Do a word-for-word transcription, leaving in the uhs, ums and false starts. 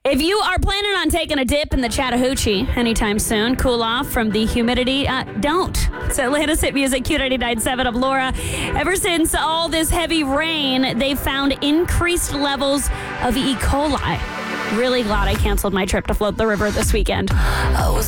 If you are planning on taking a dip in the Chattahoochee anytime soon, cool off from the humidity, uh, don't. It's Atlanta's Hit Music, Q ninety-nine point seven. I'm Laura. Ever since all this heavy rain, they've found increased levels of E. coli. Really glad I canceled my trip to float the river this weekend. I was